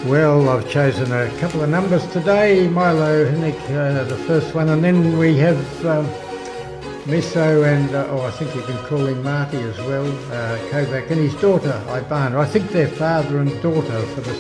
Well, I've chosen a couple of numbers today. Milo Hinek, the first one, and then we have Miso and, I think you can call him Marty as well, Kovac, and his daughter, Ivana. I think they're father and daughter for the